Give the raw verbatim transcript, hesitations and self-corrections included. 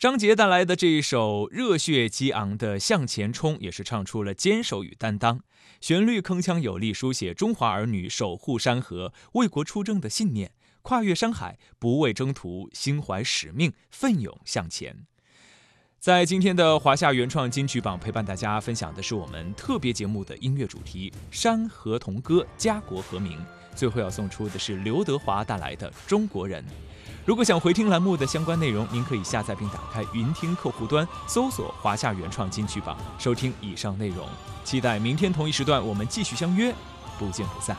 张杰带来的这一首热血激昂的《向前冲》，也是唱出了坚守与担当，旋律铿锵有力，书写中华儿女守护山河、为国出征的信念，跨越山海，不畏征途，心怀使命，奋勇向前。在今天的华夏原创金曲榜，陪伴大家分享的是我们特别节目的音乐主题《山河同歌，家国和鸣》。最后要送出的是刘德华带来的《中国人》。如果想回听栏目的相关内容，您可以下载并打开云听客户端，搜索华夏原创金曲榜，收听以上内容。期待明天同一时段我们继续相约，不见不散。